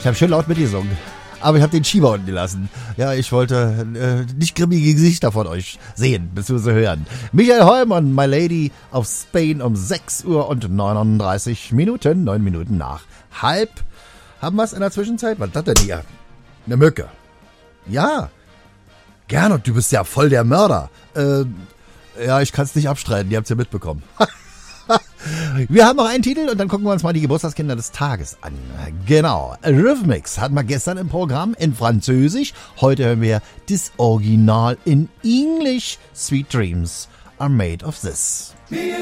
Ich habe schön laut mitgesungen. Aber ich habe den Schieber unten gelassen. Ja, ich wollte nicht grimmige Gesichter von euch sehen, bzw. hören. Michael Holm und My Lady auf Spain um 6 Uhr und 39 Minuten. 9 Minuten nach halb. Haben wir es in der Zwischenzeit? Was ist das denn hier? Eine Mücke. Ja. Gernot, du bist ja voll der Mörder. Ja, ich kann es nicht abstreiten. Ihr habt es ja mitbekommen. Wir haben noch einen Titel und dann gucken wir uns mal die Geburtstagskinder des Tages an. Genau. Rhythmix hatten wir gestern im Programm in Französisch. Heute hören wir das Original in English. Sweet Dreams are made of this.